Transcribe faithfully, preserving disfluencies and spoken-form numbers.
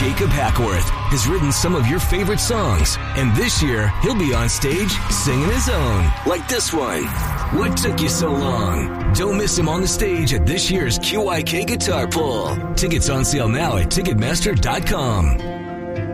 Jacob Hackworth has written some of your favorite songs, and this year he'll be on stage singing his own, like this one. What Took You So Long? Don't miss him on the stage at this year's Q I K Guitar Pull. Tickets on sale now at Ticketmaster dot com.